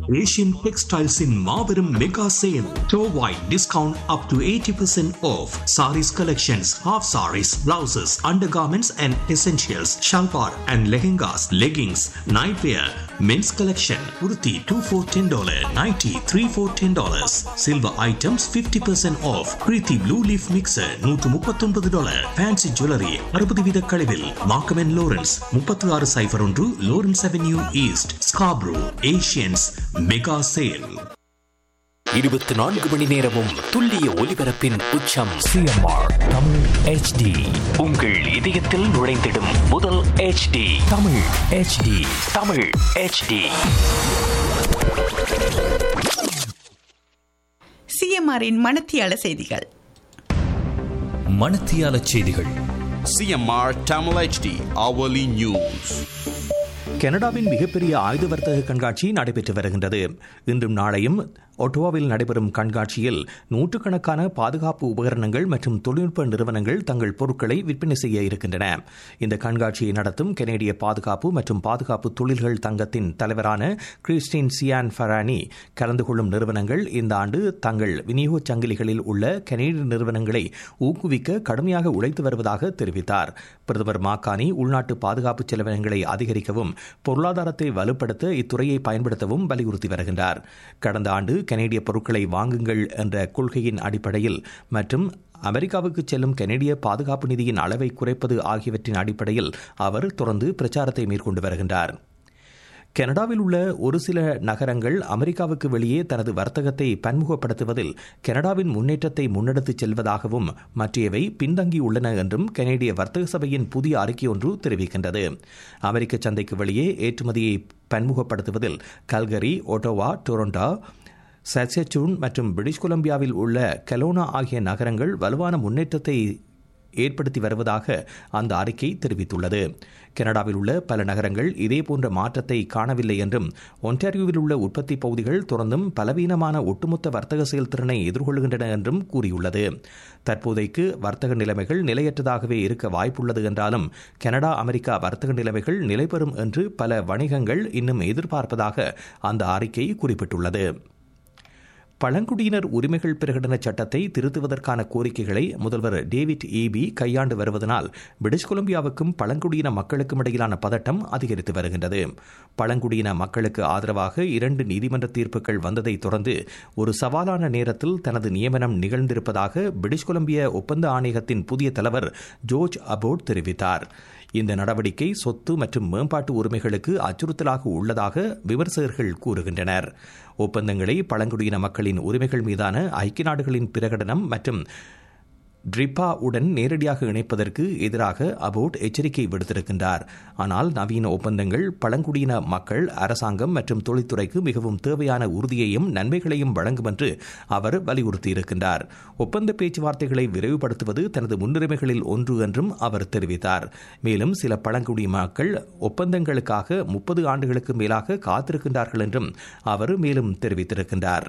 Asian Textiles in Marverum Mega Sale. Store-wide discount up to 80% off. Saris collections, half saris, blouses, undergarments and essentials, shalwar and lehengas, leggings, nightwear, men's collection, kurti 2 for $10, nighty 3 for $10. Silver items 50% off. Preeti Blue Leaf Mixer $139. Fancy Jewelry 60 வீத கழிவில். Markham and Lawrence 3601 Lawrence Avenue East, Scarborough. Asians Mega Sale. 24 மணி நேரமும் துல்லிய ஒலிபரப்பின் உச்சம் CMR Tamil HD. உங்கள் இதயத்தில் நுழைந்திடும் முதல் HD Tamil HD. Tamil HD. சிஎம்ஆரின் மணத்தியால செய்திகள். மணத்தியால செய்திகள். CMR Tamil HD hourly news. கனடாவின் மிகப்பெரிய ஆயுத வர்த்தக கண்காட்சி நடைபெற்று வருகின்றது. இன்றும் நாளையும் ஒட்டோவாவில் நடைபெறும் கண்காட்சியில் நூற்றுக்கணக்கான பாதுகாப்பு உபகரணங்கள் மற்றும் தொழில்நுட்ப நிறுவனங்கள் தங்கள் பொருட்களை விற்பனை செய்ய இருக்கின்றன. இந்த கண்காட்சியை நடத்தும் கனேடிய பாதுகாப்பு மற்றும் பாதுகாப்பு தொழில்கள் தங்கத்தின் தலைவரான கிறிஸ்டின் சியான் ஃபரானி கலந்து கொள்ளும் நிறுவனங்கள் இந்த ஆண்டு தங்கள் விநியோக சங்கிலிகளில் உள்ள கனேடிய நிறுவனங்களை ஊக்குவிக்க கடுமையாக உழைத்து வருவதாக தெரிவித்தார். பிரதமர் மாக்கானி உள்நாட்டு பாதுகாப்பு செலவினங்களை அதிகரிக்கவும் பொருளாதாரத்தை வலுப்படுத்த இத்துறையை பயன்படுத்தவும் வலியுறுத்தி வருகின்றார். கடந்த ஆண்டு கனேடிய பொருட்களை வாங்குங்கள் என்ற கொள்கையின் அடிப்படையில் மற்றும் அமெரிக்காவுக்கு செல்லும் கனேடிய பாதுகாப்பு நிதியின் அளவை குறைப்பது ஆகியவற்றின் அடிப்படையில் அவர் தொடர்ந்து பிரச்சாரத்தை மேற்கொண்டு வருகின்றார். கனடாவில் உள்ள ஒரு சில நகரங்கள் அமெரிக்காவுக்கு வெளியே தனது வர்த்தகத்தை பன்முகப்படுத்துவதில் கனடாவின் முன்னேற்றத்தை முன்னெடுத்துச் செல்வதாகவும் மற்றவை பின்தங்கியுள்ளன என்றும் கனேடிய வர்த்தக சபையின் புதிய அறிக்கை ஒன்று தெரிவிக்கின்றது. அமெரிக்க சந்தைக்கு வெளியே ஏற்றுமதியை பன்முகப்படுத்துவதில் கல்கரி, ஒட்டோவா, டொரண்டோ, சஸ்கச்சூன் மற்றும் பிரிட்டிஷ் கொலம்பியாவில் உள்ள கெலோனா ஆகிய நகரங்கள் வலுவான முன்னேற்றத்தை ஏற்படுத்தி வருவதாக அந்த அறிக்கை தெரிவித்துள்ளது. கனடாவில் உள்ள பல நகரங்கள் இதேபோன்ற மாற்றத்தை காணவில்லை என்றும் ஒன்டாரியோவில் உள்ள உற்பத்தி பகுதிகள் தொடர்ந்தும் பலவீனமான ஒட்டுமொத்த வர்த்தக செயல்திறனை எதிர்கொள்கின்றன என்றும் கூறியுள்ளது. தற்போதைக்கு வர்த்தக நிலைமைகள் நிலையற்றதாகவே இருக்க வாய்ப்புள்ளது என்றாலும் கனடா அமெரிக்கா வர்த்தக நிலைமைகள் நிலைபெறும் என்று பல வணிகங்கள் இன்னும் எதிர்பார்ப்பதாக அந்த அறிக்கை குறிப்பிட்டுள்ளது. பழங்குடியினர் உரிமைகள் பிரகடன சட்டத்தை திருத்துவதற்கான கோரிக்கைகளை முதல்வர் டேவிட் ஈபி கையாண்டு வருவதனால் பிரிட்டிஷ் கொலம்பியாவுக்கும் பழங்குடியின மக்களுக்கும் இடையிலான பதட்டம் அதிகரித்து வருகின்றது. பழங்குடியின மக்களுக்கு ஆதரவாக 2 நீதிமன்ற தீர்ப்புகள் வந்ததை தொடர்ந்து ஒரு சவாலான நேரத்தில் தனது நியமனம் நிகழ்ந்திருப்பதாக பிரிட்டிஷ் கொலம்பிய ஒப்பந்த ஆணையகத்தின் புதிய தலைவர் ஜோர்ஜ் அபோட் தெரிவித்தார். இந்த நடவடிக்கை சொத்து மற்றும் மேம்பாட்டு உரிமைகளுக்கு அச்சுறுத்தலாக உள்ளதாக விமர்சகர்கள் கூறுகின்றனர். ஒப்பந்தங்களை பழங்குடியின மக்களின் உரிமைகள் மீதான ஐக்கிய நாடுகளின் பிரகடனம் மற்றும் ட்ரிப்பா உடன் நேரடியாக இணைப்பதற்கு எதிராக அபோட் எச்சரிக்கை விடுத்திருக்கின்றார். ஆனால் நவீன ஒப்பந்தங்கள் பழங்குடியின மக்கள், அரசாங்கம் மற்றும் தொழில்துறைக்கு மிகவும் தேவையான உறுதியையும் நன்மைகளையும் வழங்கும் என்று அவர் வலியுறுத்தியிருக்கின்றார். ஒப்பந்த பேச்சுவார்த்தைகளை விரைவுபடுத்துவது தனது முன்னுரிமைகளில் ஒன்று என்றும் அவர் தெரிவித்தார். மேலும் சில பழங்குடியின மக்கள் ஒப்பந்தங்களுக்காக 30 ஆண்டுகளுக்கு மேலாக காத்திருக்கின்றார்கள் என்றும் அவர் மேலும் தெரிவித்திருக்கின்றார்.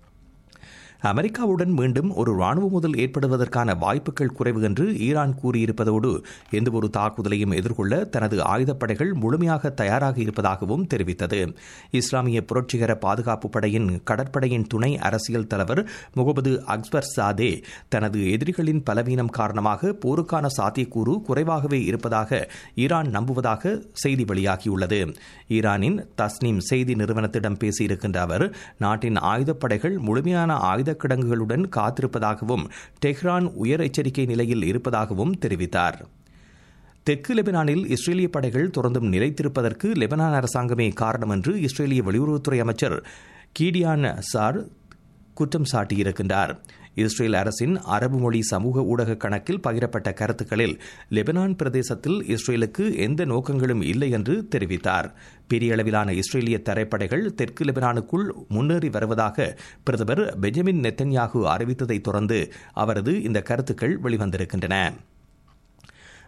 அமெரிக்காவுடன் மீண்டும் ஒரு ராணுவ மோதல் ஏற்படுவதற்கான வாய்ப்புகள் குறைவு என்று ஈரான் கூறியிருப்பதோடு எந்தவொரு தாக்குதலையும் எதிர்கொள்ள தனது ஆயுதப்படைகள் முழுமையாக தயாராக இருப்பதாகவும் தெரிவித்தது. இஸ்லாமிய புரட்சிகர பாதுகாப்பு படையின் கடற்படையின் துணை அரசியல் தலைவர் முகமது அக்பர் சாதே தனது எதிரிகளின் பலவீனம் காரணமாக போருக்கான சாத்தியக்கூறு குறைவாகவே இருப்பதாக ஈரான் நம்புவதாக செய்தி வெளியாகியுள்ளது. ஈரானின் தஸ்னீம் செய்தி நிறுவனத்திடம் பேசியிருக்கின்ற அவர் நாட்டின் ஆயுதப்படைகள் முழுமையான ஆயுத கிடங்குகளுடன் காத்திருப்பதாகவும் டெஹ்ரான் உயர் எச்சரிக்கை நிலையில் இருப்பதாகவும் தெரிவித்தார். தெற்கு லெபனானில் இஸ்ரேலிய படைகள் தொடர்ந்தும் நிலைத்திருப்பதற்கு லெபனான் அரசாங்கமே காரணம் என்று இஸ்ரேலிய வெளியுறவுத்துறை அமைச்சர் கீடியான் சார் குற்றம் சாட்டியிருக்கின்றார். இஸ்ரேல் அரசின் அரபு மொழி சமூக ஊடக கணக்கில் பகிரப்பட்ட கருத்துக்களில் லெபனான் பிரதேசத்தில் இஸ்ரேலுக்கு எந்த நோக்கங்களும் இல்லை என்று தெரிவித்தார். பெரிய அளவிலான இஸ்ரேலிய தரைப்படைகள் தெற்கு லெபனானுக்குள் முன்னேறி வருவதாக பிரதமர் பெஞ்சமின் நெத்தன்யாகு அறிவித்ததை தொடர்ந்து அவரது இந்த கருத்துக்கள் வெளிவந்திருக்கின்றன.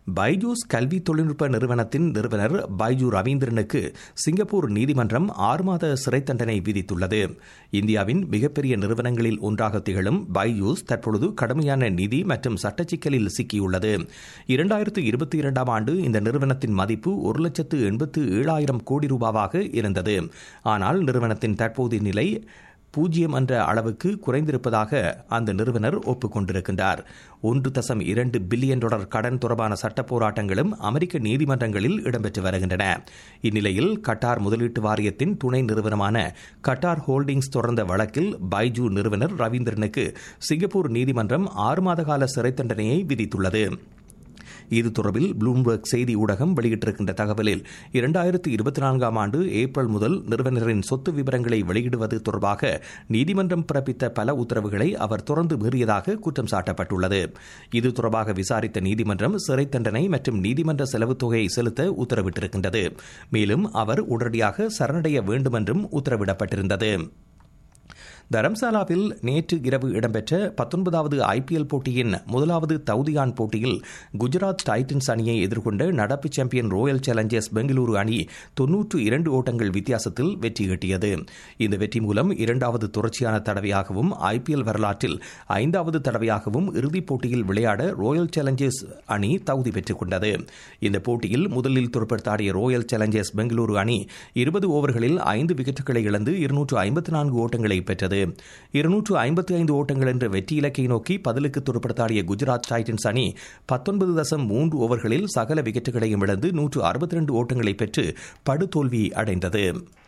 பைஜூஸ் கல்வி தொழில்நுட்ப நிறுவனத்தின் நிறுவனர் பைஜூ ரவீந்திரனுக்கு சிங்கப்பூர் நீதிமன்றம் 6 மாத சிறை தண்டனை விதித்துள்ளது. இந்தியாவின் மிகப்பெரிய நிறுவனங்களில் ஒன்றாக திகழும் பைஜூஸ் தற்பொழுது கடுமையான நிதி மற்றும் சட்ட சிக்கலில் சிக்கியுள்ளது. 2022ஆம் ஆண்டு இந்த நிறுவனத்தின் மதிப்பு 1,87,000 கோடி ரூபாவாக இருந்தது. ஆனால் நிறுவனத்தின் தற்போதைய நிலை 0 என்ற அளவுக்கு குறைந்திருப்பதாக அந்த நிறுவனர் ஒப்புக்கொண்டிருக்கின்றார். 1.2 பில்லியன் டாலர் கடன் தொடர்பான சட்ட போராட்டங்களும் அமெரிக்க நீதிமன்றங்களில் இடம்பெற்று வருகின்றன. இந்நிலையில் கட்டார் முதலீட்டு வாரியத்தின் துணை நிறுவனமான கட்டார் ஹோல்டிங்ஸ் தொடர்ந்த வழக்கில் பைஜூ நிறுவனர் ரவீந்திரனுக்கு சிங்கப்பூர் நீதிமன்றம் 6 மாத கால சிறை தண்டனையை விதித்துள்ளது. இது தொடர்பில் ப்ளூம்பர்க் செய்தி ஊடகம் வெளியிட்டிருக்கின்ற தகவலில் 2024ஆம் ஆண்டு ஏப்ரல் முதல் நிறுவனரின் சொத்து விவரங்களை வெளியிடுவது தொடர்பாக நீதிமன்றம் பிறப்பித்த பல உத்தரவுகளை அவர் தொடர்ந்து மீறியதாக குற்றம் சாட்டப்பட்டுள்ளது. இது தொடர்பாக விசாரித்த நீதிமன்றம் சிறை தண்டனை மற்றும் நீதிமன்ற செலவுத் தொகையை செலுத்த உத்தரவிட்டிருக்கின்றது. மேலும் அவர் உடனடியாக சரணடைய வேண்டும் என்றும் உத்தரவிடப்பட்டிருந்தது. தரம்சாலாவில் நேற்று இரவு இடம்பெற்ற 19வது IPL போட்டியின் முதலாவது தவுதியான் போட்டியில் குஜராத் டைட்டன்ஸ் அணியை எதிர்கொண்ட நடப்பு சாம்பியன் ராயல் சேலஞ்சர்ஸ் பெங்களூரு அணி 92 ஓட்டங்கள் வித்தியாசத்தில் வெற்றி ஈட்டியது. இந்த வெற்றி மூலம் 2வது தொடர்ச்சியான தடவையாகவும் IPL வரலாற்றில் 5வது தடவையாகவும் இறுதிப் போட்டியில் விளையாட ராயல் சேலஞ்சர்ஸ் அணி தகுதி பெற்றுக் கொண்டது. இந்த போட்டியில் முதலில் துடுப்படுத்தாடிய ராயல் சேலஞ்சர்ஸ் பெங்களூரு அணி 20 ஓவர்களில் 5 விக்கெட்டுகளை இழந்து 254 ஓட்டங்களை பெற்றது. 255 ஓட்டங்கள் என்ற வெற்றி இலக்கை நோக்கி பதிலுக்கு துடுப்படுத்தாடிய குஜராத் டைட்டன்ஸ் அணி 19.3 ஓவர்களில் சகல விக்கெட்டுகளையும் இழந்து 162 ஓட்டங்களை பெற்று படுதோல்வி அடைந்தது.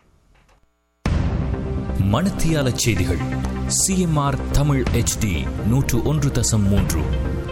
மணத்தியால செய்திகள் CMR தமிழ் HD 101.3.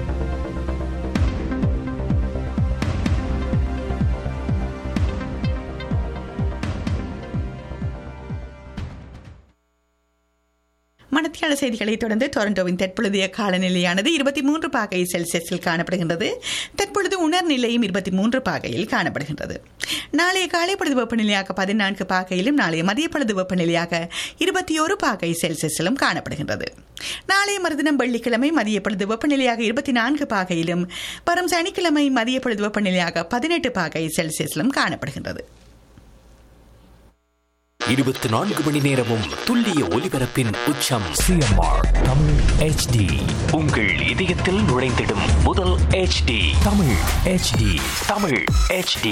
மணத்தியால செய்திகளை தொடர்ந்து டொரண்டோவின் தற்பொழுதைய காலநிலையானது 23 பாகை செல்சியஸில் காணப்படுகின்றது. தற்பொழுது உணர்நிலையும் 23 பாகையில் காணப்படுகின்றது. நாளைய காலை பொழுது வெப்பநிலையாக 14 பாகையிலும் நாளைய மதிய பொழுது வெப்பநிலையாக 21 பாகை செல்சியஸிலும் காணப்படுகின்றது. நாளைய மறுதினம் வெள்ளிக்கிழமை மதிய பொழுது வெப்பநிலையாக 24 பாகையிலும் வரும் சனிக்கிழமை மதிய பொழுது வெப்பநிலையாக 18 பாகை செல்சியஸிலும் காணப்படுகின்றது. 24 மணி நேரமும் துல்லிய ஒலிபரப்பின் உச்சம் CMR தமிழ் HD. உங்கள் இதயத்தில் நுழைந்திடும் முதல் HD Tamil HD. Tamil HD.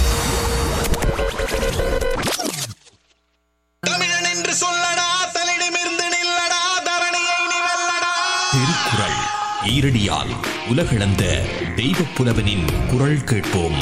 தமிழன் என்று சொல்லடா, தலிடமிருந்து நில்லடா, தரணியை நீ வெல்லடா. திருக்குறள் ஈரடியால் உலகளந்த தெய்வப் புலவனின் குரல் கேட்போம்.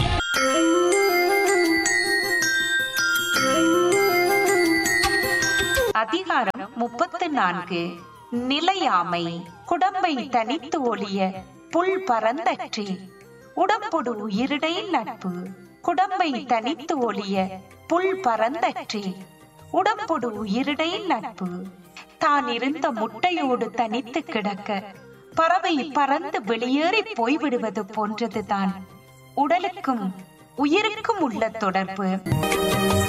அதிகாரம் 34. நிலையாமை. குடம்பை தனித்து ஒளிய புல் பரந்தற்றி உடம்பொடு உயிரிடை நட்பு. குடம்பை தனித்து ஒளிய புல் பரந்தற்றி உடம்பொடு உயிரிடை நட்பு. தான் இருந்த முட்டையோடு தனித்து கிடக்க பறவை பறந்து வெளியேறி போய்விடுவது போன்றதுதான் உடலுக்கும் உயிருக்கும் உள்ள தொடர்பு.